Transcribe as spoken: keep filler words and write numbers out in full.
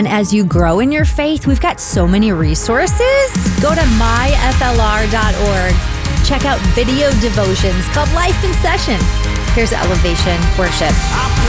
And as you grow in your faith, we've got so many resources. Go to my f l r dot org. Check out video devotions called Life in Session. Here's Elevation Worship.